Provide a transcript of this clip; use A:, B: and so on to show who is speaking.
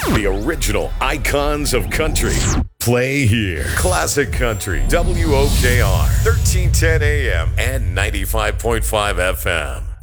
A: The original icons of country play here. Classic Country, WOKR, 1310 AM and 95.5 FM.